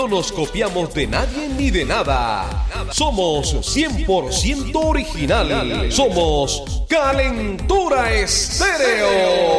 no nos copiamos de nadie ni de nada. Somos 100% original. Somos Calentura Estéreo.